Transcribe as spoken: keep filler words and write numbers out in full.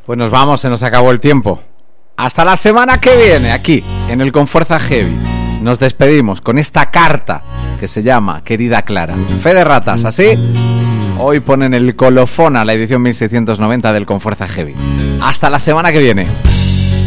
Pues nos vamos, se nos acabó el tiempo. Hasta la semana que viene, aquí, en el Con Fuerza Heavy. Nos despedimos con esta carta que se llama Querida Clara. Fe de ratas, así. Hoy ponen el colofón a la edición mil seiscientos noventa del Con Fuerza Heavy. Hasta la semana que viene.